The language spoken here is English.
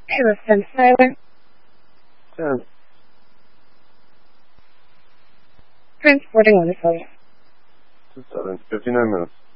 Harrison, silent. 10. Transporting Winnesley. 7, 59 minutes.